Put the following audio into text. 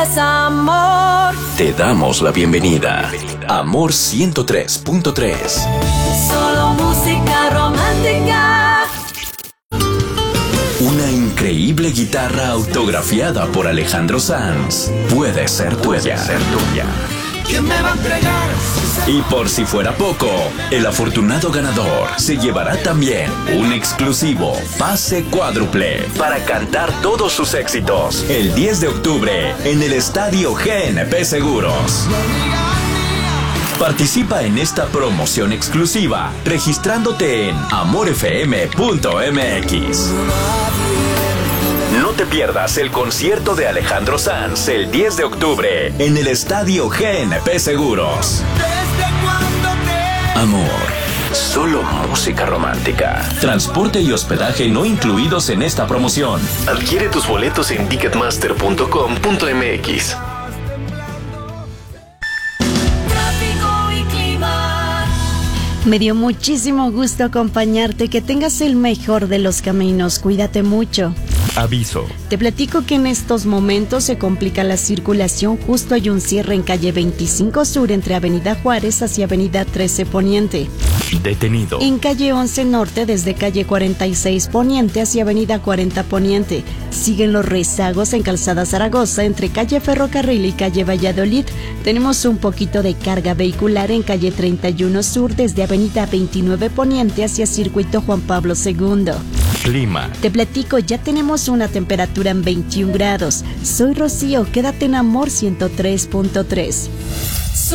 Amor. Te damos la bienvenida. Amor 103.3. Solo música romántica. Una increíble guitarra autografiada por Alejandro Sanz puede ser tuya. ¿Quién me va a entregar? Y por si fuera poco, el afortunado ganador se llevará también un exclusivo pase cuádruple para cantar todos sus éxitos el 10 de octubre en el Estadio GNP Seguros. Participa en esta promoción exclusiva registrándote en amorfm.mx. No te pierdas el concierto de Alejandro Sanz el 10 de octubre en el Estadio GNP Seguros. Amor, solo música romántica. Transporte y hospedaje no incluidos en esta promoción. Adquiere tus boletos en ticketmaster.com.mx. Me dio muchísimo gusto acompañarte, que tengas el mejor de los caminos, cuídate mucho. Aviso. Te platico que en estos momentos se complica la circulación, justo hay un cierre en calle 25 Sur entre Avenida Juárez hacia Avenida 13 Poniente. Detenido. En calle 11 Norte desde calle 46 Poniente hacia Avenida 40 Poniente. Siguen los rezagos en Calzada Zaragoza entre calle Ferrocarril y calle Valladolid. Tenemos un poquito de carga vehicular en calle 31 Sur desde Avenida 29 Poniente hacia Circuito Juan Pablo II. Clima. Te platico, ya tenemos una temperatura en 21 grados. Soy Rocío, quédate en Amor 103.3.